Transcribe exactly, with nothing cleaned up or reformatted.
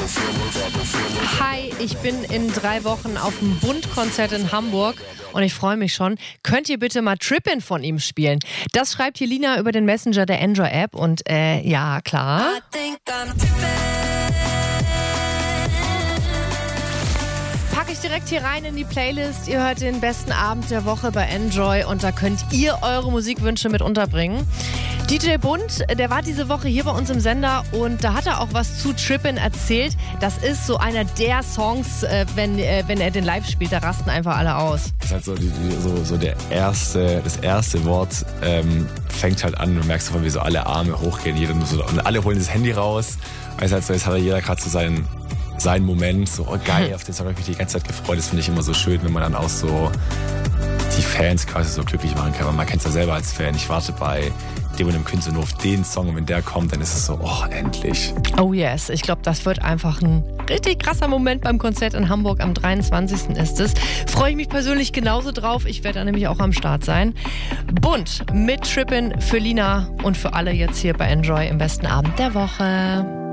Hi, ich bin in drei Wochen auf dem Bund-Konzert in Hamburg und ich freue mich schon. Könnt ihr bitte mal Trippin' von ihm spielen? Das schreibt hier Lina über den Messenger der Enjoy-App und äh, ja, klar. Packe ich direkt hier rein in die Playlist. Ihr hört den besten Abend der Woche bei Enjoy und da könnt ihr eure Musikwünsche mit unterbringen. D J Bund, der war diese Woche hier bei uns im Sender und da hat er auch was zu Trippin' erzählt. Das ist so einer der Songs, äh, wenn, äh, wenn er den live spielt, da rasten einfach alle aus. Das ist halt so, die, die, so, so der erste, das erste Wort ähm, fängt halt an und du merkst sofort, wie so alle Arme hochgehen. Jeder nur so, und alle holen das Handy raus. Weil halt so, jetzt hat jeder gerade so seinen, seinen Moment. So, oh geil, auf den Song habe ich mich die ganze Zeit gefreut. Das finde ich immer so schön, wenn man dann auch so die Fans quasi so glücklich machen kann. Man kennt es ja selber als Fan. Ich warte bei dem und dem Künstler nur auf den Song und wenn der kommt, dann ist es so, oh, endlich. Oh yes, ich glaube, das wird einfach ein richtig krasser Moment beim Konzert in Hamburg. Am dreiundzwanzigsten ist es. Freue ich mich persönlich genauso drauf. Ich werde da nämlich auch am Start sein. Bunt mit Trippin' für Lina und für alle jetzt hier bei Enjoy im besten Abend der Woche.